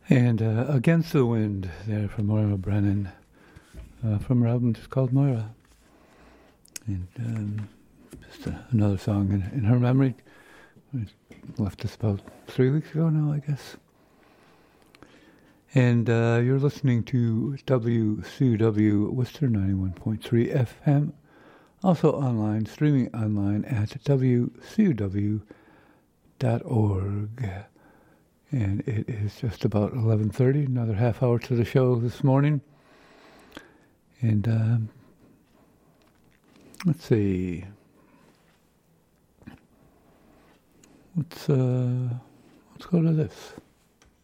And Against the Wind there from Moira Brennan from her album just called Moira. And just another song in her memory. We left us about 3 weeks ago now, I guess. And you're listening to WCW Worcester 91.3 FM. Also online, streaming online at WCW.org. And it is just about 11:30, another half hour to the show this morning. And let's see. Let's go to this.